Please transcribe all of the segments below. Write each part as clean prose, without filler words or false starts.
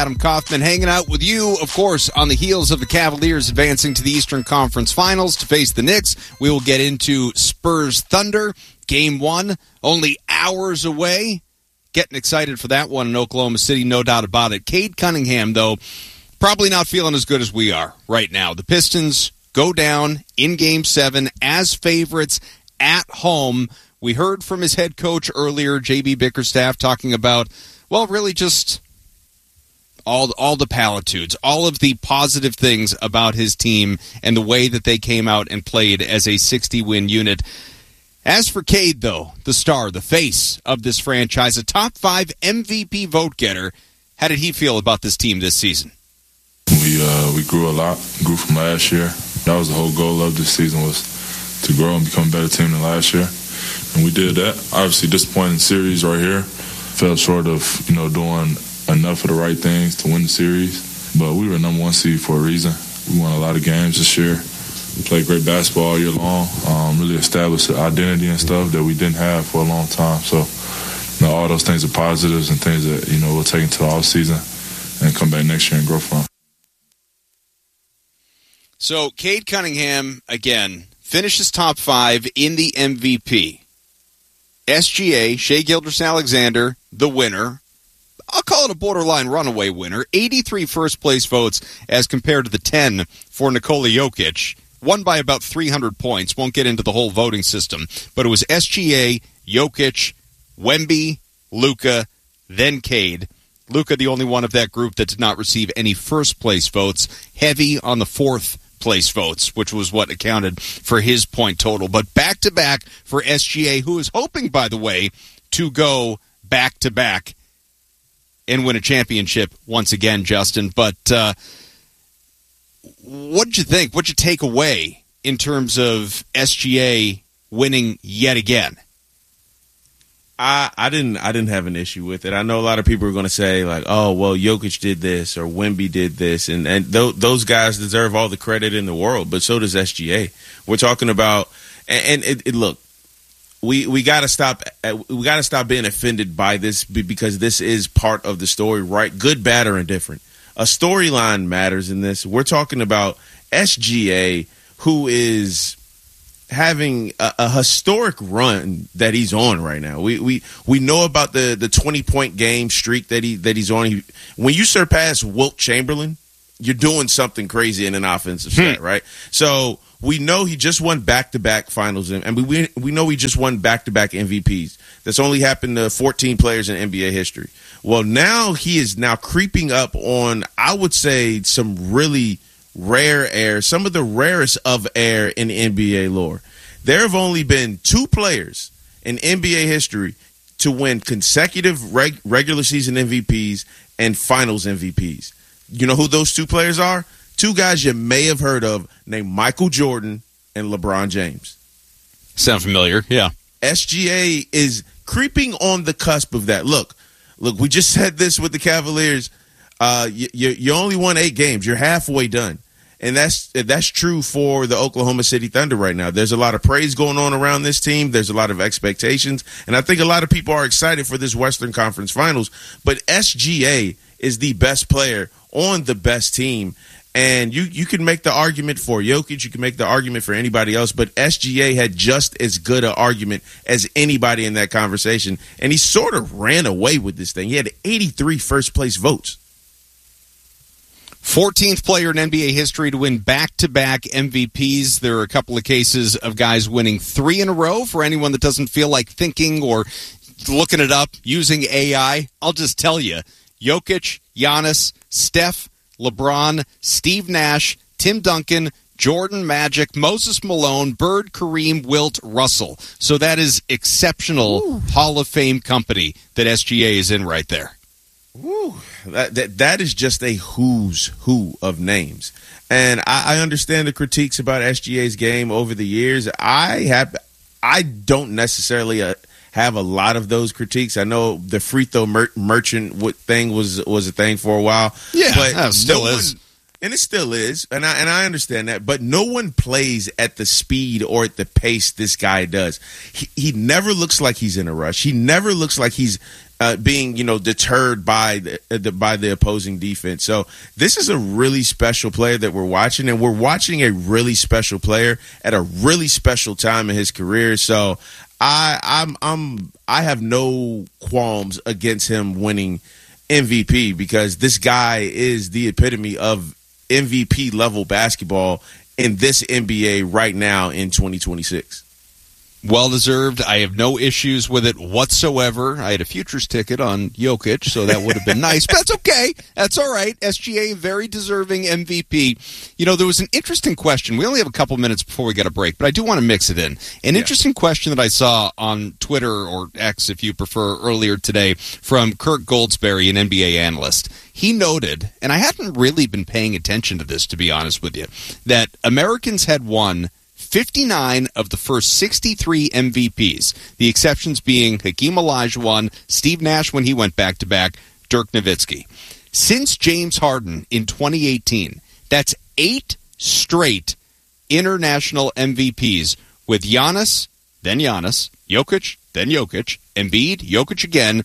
Adam Kaufman hanging out with you, of course, on the heels of the Cavaliers advancing to the Eastern Conference Finals to face the Knicks. We will get into Spurs Thunder. Game 1, only hours away. Getting excited for that one in Oklahoma City, no doubt about it. Cade Cunningham, though, probably not feeling as good as we are right now. The Pistons go down in Game 7 as favorites at home. We heard from his head coach earlier, J.B. Bickerstaff, talking about, well, really just all the platitudes, all of the positive things about his team and the way that they came out and played as a 60-win unit. As for Cade, though, the star, the face of this franchise, a top 5 MVP vote getter, how did he feel about this team this season? We grew a lot, grew from last year. That was the whole goal of this season, was to grow and become a better team than last year. And we did that. Obviously, disappointing series right here. Fell short of, doing enough of the right things to win the series. But we were number 1 seed for a reason. We won a lot of games this year. We played great basketball all year long. Really established an identity and stuff that we didn't have for a long time. So, all those things are positives and things that, we'll take into the offseason and come back next year and grow from. So, Cade Cunningham, again, finishes top 5 in the MVP. SGA, Shai Gilgeous-Alexander, the winner. I'll call it a borderline runaway winner. 83 first-place votes as compared to the 10 for Nikola Jokic. Won by about 300 points. Won't get into the whole voting system. But it was SGA, Jokic, Wemby, Luka, then Cade. Luka, the only one of that group that did not receive any first-place votes. Heavy on the fourth-place votes, which was what accounted for his point total. But back-to-back for SGA, who is hoping, by the way, to go back-to-back and win a championship once again, Justin. But what did you think? What did you take away in terms of SGA winning yet again? I didn't have an issue with it. I know a lot of people are going to say, like, oh, well, Jokic did this or Wemby did this, and those guys deserve all the credit in the world, but so does SGA. We're talking about, and look, we got to stop being offended by this because this is part of the story, right? Good, bad, or indifferent. A storyline matters in this. We're talking about SGA, who is having a historic run that he's on right now. We know about the 20-point game streak that he's on. When you surpass Wilt Chamberlain, you're doing something crazy in an offensive stat, right? So we know he just won back-to-back finals, and we know he just won back-to-back MVPs. That's only happened to 14 players in NBA history. Well, now he is now creeping up on, I would say, some really rare air, some of the rarest of air in NBA lore. There have only been 2 players in NBA history to win consecutive regular season MVPs and finals MVPs. You know who those 2 players are? 2 guys you may have heard of named Michael Jordan and LeBron James. Sound familiar, yeah. SGA is creeping on the cusp of that. Look, we just said this with the Cavaliers. You only won 8 games. You're halfway done. And that's true for the Oklahoma City Thunder right now. There's a lot of praise going on around this team. There's a lot of expectations. And I think a lot of people are excited for this Western Conference Finals. But SGA is the best player on the best team. And you can make the argument for Jokic. You can make the argument for anybody else. But SGA had just as good an argument as anybody in that conversation. And he sort of ran away with this thing. He had 83 first-place votes. 14th player in NBA history to win back-to-back MVPs. There are a couple of cases of guys winning 3 in a row. For anyone that doesn't feel like thinking or looking it up using AI, I'll just tell you, Jokic, Giannis, Steph, LeBron, Steve Nash, Tim Duncan, Jordan, Magic, Moses Malone, Bird, Kareem, Wilt, Russell. So that is exceptional Hall of Fame company that SGA is in right there. Woo. That is just a who's who of names. And I understand the critiques about SGA's game over the years. I don't necessarily have a lot of those critiques. I know the free throw merchant thing was a thing for a while. Yeah, but it still is. And it still is, and I understand that, but no one plays at the speed or at the pace this guy does. He never looks like he's in a rush. He never looks like he's being deterred by the opposing defense. So this is a really special player that we're watching, and we're watching a really special player at a really special time in his career. So I have no qualms against him winning MVP, because this guy is the epitome of MVP level basketball in this NBA right now in 2026. Well deserved. I have no issues with it whatsoever. I had a futures ticket on Jokic, so that would have been nice. But that's okay. That's all right. SGA, very deserving MVP. There was an interesting question. We only have a couple minutes before we get a break, but I do want to mix it in. An interesting question that I saw on Twitter, or X if you prefer, earlier today from Kirk Goldsberry, an NBA analyst. He noted, and I hadn't really been paying attention to this, to be honest with you, that Americans had won 59 of the first 63 MVPs, the exceptions being Hakeem Olajuwon, Steve Nash when he went back-to-back, Dirk Nowitzki. Since James Harden in 2018, that's 8 straight international MVPs, with Giannis, then Giannis, Jokic, then Jokic, Embiid, Jokic again,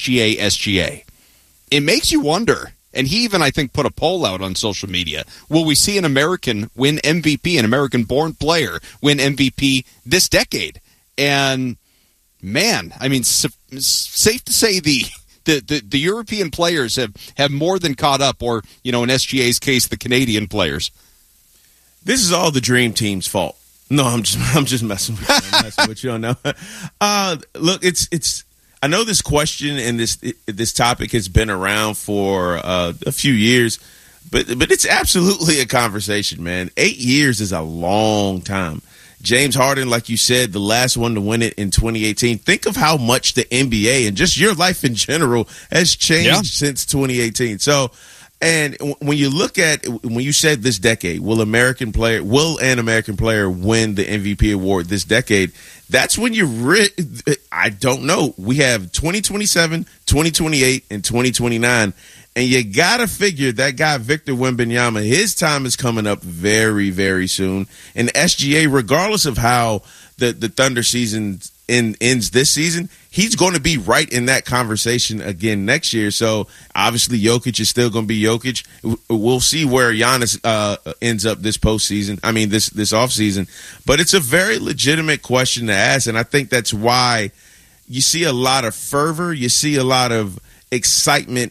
SGA. It makes you wonder. And he even, I think, put a poll out on social media. Will we see an American win MVP, an American-born player win MVP this decade? And, man, I mean, safe to say the European players have more than caught up, or, in SGA's case, the Canadian players. This is all the Dream Team's fault. No, I'm just messing with you. I'm messing with you on that. Look, it's. I know this question and this topic has been around for a few years, but it's absolutely a conversation, man. 8 years is a long time. James Harden, like you said, the last one to win it in 2018. Think of how much the NBA and just your life in general has changed since 2018. So, and when you look at, when you said this decade, will an American player win the MVP award this decade? That's when I don't know. We have 2027, 2028, and 2029. And you got to figure that guy, Victor Wembanyama, his time is coming up very, very soon. And SGA, regardless of how the Thunder season ends this season, he's going to be right in that conversation again next year. So obviously Jokic is still going to be Jokic. We'll see where Giannis ends up this postseason. I mean, this offseason. But it's a very legitimate question to ask, and I think that's why you see a lot of fervor. You see a lot of excitement.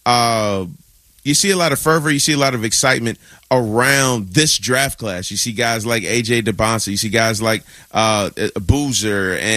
You see a lot of excitement around this draft class. You see guys like AJ DeBonsa. You see guys like Boozer